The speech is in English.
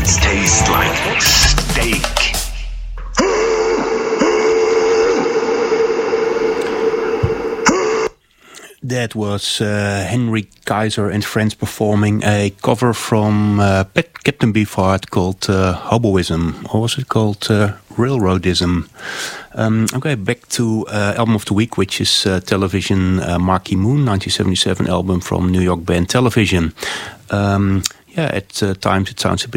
Tastes like steak. That was Henry Kaiser and friends performing a cover from Captain Beefheart called Hoboism, or was it called Railroadism? Okay, back to album of the week, which is Television Marquee Moon, 1977 album from New York band Television. At times it sounds a bit